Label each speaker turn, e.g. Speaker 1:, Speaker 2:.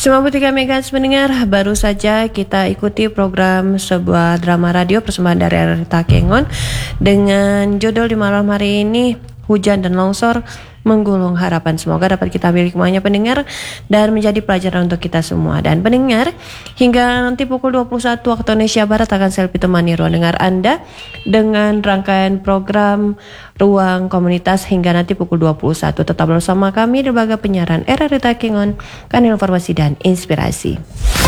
Speaker 1: 93 MHz pendengar, baru saja kita ikuti program sebuah drama radio persembahan dari RRI Takengon dengan judul di malam hari ini Hujan dan Longsor Menggulung Harapan. Semoga dapat kita ambil hikmahnya pendengar dan menjadi pelajaran untuk kita semua. Dan pendengar, hingga nanti pukul 21 waktu Indonesia Barat akan selfie temani ruang dengar Anda dengan rangkaian program Ruang Komunitas hingga nanti pukul 21. Tetap bersama kami di lembaga penyiaran RRI Takengon, kan informasi dan inspirasi.